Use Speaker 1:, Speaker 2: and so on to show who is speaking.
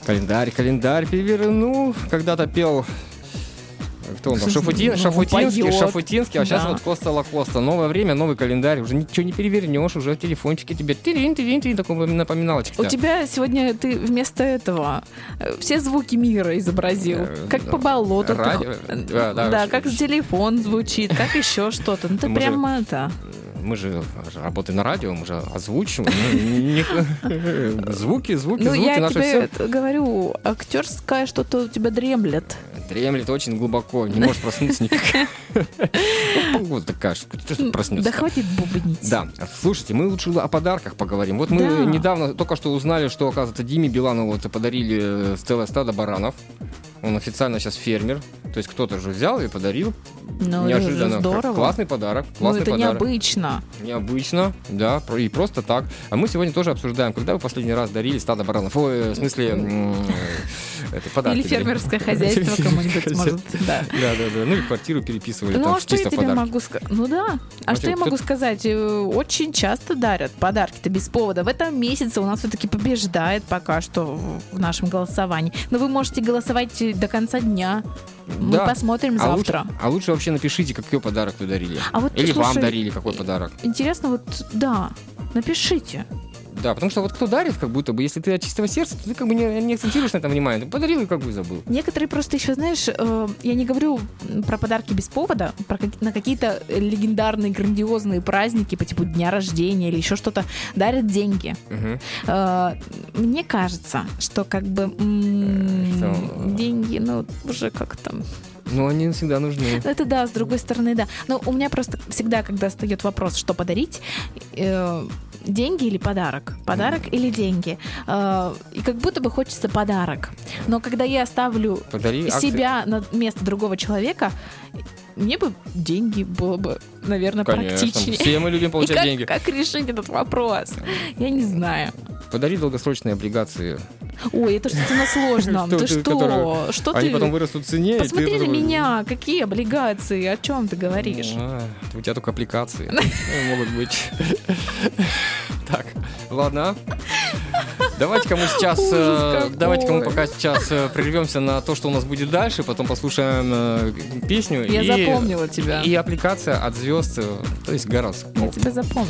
Speaker 1: Календарь переверну. Когда-то пел... Кто он там? Шафутинский, а сейчас вот Коста Лакоста. Новое время, новый календарь. Уже ничего не перевернешь, уже в телефончике тебе такой напоминалочка.
Speaker 2: У тебя сегодня ты вместо этого все звуки мира изобразил. Как по болоту. Да, как телефон звучит, как еще что-то. Ну ты прямо это...
Speaker 1: Мы же работаем на радио, мы же озвучиваем. Звуки,
Speaker 2: я
Speaker 1: наше все.
Speaker 2: тебе говорю, актерское что-то у тебя дремлет.
Speaker 1: Дремлет очень глубоко, не может проснуться никак. Вот такая, что проснется.
Speaker 2: Да хватит бубнить.
Speaker 1: Да, слушайте, мы лучше о подарках поговорим. Вот мы недавно только что узнали, что, оказывается, Диме Биланову подарили целое стадо баранов. Он официально сейчас фермер. То есть кто-то же взял и подарил. Неожиданно.
Speaker 2: Здорово.
Speaker 1: Классный подарок.
Speaker 2: Это необычно.
Speaker 1: Необычно, да, и просто так. А мы сегодня тоже обсуждаем, когда вы последний раз дарили стадо баранов. Ой, в смысле, это подарки.
Speaker 2: Или фермерское хозяйство кому-нибудь может. Да.
Speaker 1: Ну и квартиру переписывали.
Speaker 2: Ну, а что я тебе могу сказать? Ну да. А что я могу сказать? Очень часто дарят подарки-то без повода. В этом месяце у нас все-таки побеждает пока что в нашем голосовании. Но вы можете голосовать до конца дня. Мы посмотрим завтра.
Speaker 1: Лучше вообще напишите, какой подарок вы дарили. Или вам дарили какой подарок.
Speaker 2: Интересно, напишите.
Speaker 1: Да, потому что вот кто дарит, как будто бы, если ты от чистого сердца, то ты как бы не акцентируешь на этом внимание. Ты подарил и как бы забыл.
Speaker 2: Некоторые просто еще, знаешь, я не говорю про подарки без повода, на какие-то легендарные, грандиозные праздники по типу дня рождения или еще что-то, дарят деньги. Мне кажется, что как бы деньги, уже как-то...
Speaker 1: они всегда нужны.
Speaker 2: Это да, с другой стороны, да. Но у меня просто всегда, когда встает вопрос, что подарить, деньги или подарок? Подарок или деньги? И как будто бы хочется подарок. Но когда я ставлю себя на место другого человека, мне бы деньги было бы, наверное, практичнее.
Speaker 1: Все мы любим получать деньги.
Speaker 2: Как решить этот вопрос? Я не знаю.
Speaker 1: Подари долгосрочные облигации.
Speaker 2: Ой, это что-то сложно. Ты что? Что ты?
Speaker 1: Они потом вырастут в цене.
Speaker 2: Посмотри на меня. Какие облигации? О чем ты говоришь?
Speaker 1: У тебя только аппликации могут быть. Так, ладно. Давайте-ка мы пока сейчас прервемся на то, что у нас будет дальше, потом послушаем песню.
Speaker 2: Я запомнила тебя.
Speaker 1: И аппликация от звезд, то есть гороскоп.
Speaker 2: Я тебя запомнила.